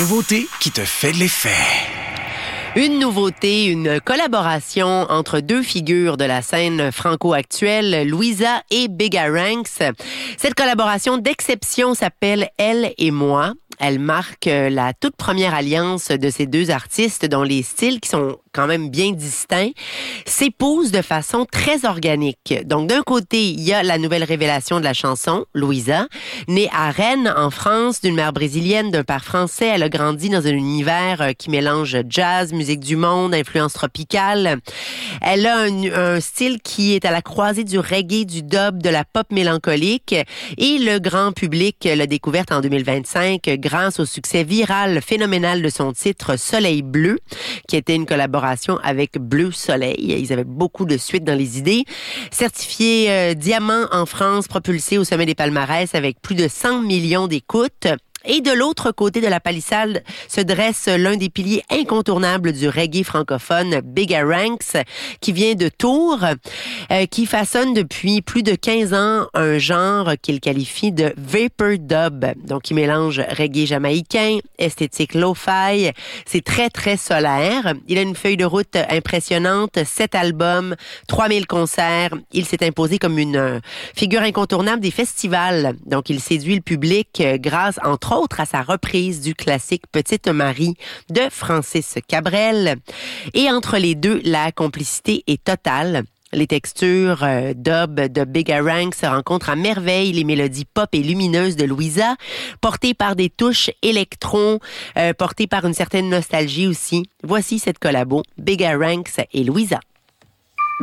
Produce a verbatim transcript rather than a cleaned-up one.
nouveauté qui te fait de l'effet. Une nouveauté, une collaboration entre deux figures de la scène franco-actuelle, Louisa et Bigga Ranks. Cette collaboration d'exception s'appelle Elle et moi. Elle marque la toute première alliance de ces deux artistes dont les styles, qui sont quand même bien distincts, s'épousent de façon très organique. Donc, d'un côté, il y a la nouvelle révélation de la chanson, Louisa. Née à Rennes, en France, d'une mère brésilienne, d'un père français, elle a grandi dans un univers qui mélange jazz, musique du monde, influence tropicale. Elle a un, un style qui est à la croisée du reggae, du dub, de la pop mélancolique. Et le grand public l'a découverte en deux mille vingt-cinq grâce au succès viral phénoménal de son titre Soleil bleu, qui était une collaboration avec Bleu Soleil. Ils avaient beaucoup de suite dans les idées. Certifié euh, diamant en France, propulsé au sommet des palmarès avec plus de cent millions d'écoutes. Et de l'autre côté de la palissade se dresse l'un des piliers incontournables du reggae francophone, Bigga Ranks, qui vient de Tours, euh, qui façonne depuis plus de quinze ans un genre qu'il qualifie de vapor dub. Donc, il mélange reggae jamaïcain, esthétique lo-fi. C'est très, très solaire. Il a une feuille de route impressionnante, sept albums, trois mille concerts. Il s'est imposé comme une euh, figure incontournable des festivals. Donc, il séduit le public euh, grâce, entre autre à sa reprise du classique Petite Marie de Francis Cabrel. Et entre les deux, la complicité est totale. Les textures euh, dub de Bigga Ranks se rencontrent à merveille, les mélodies pop et lumineuses de Louisa, portées par des touches électron, euh, portées par une certaine nostalgie aussi. Voici cette collabo, Bigga Ranks et Louisa.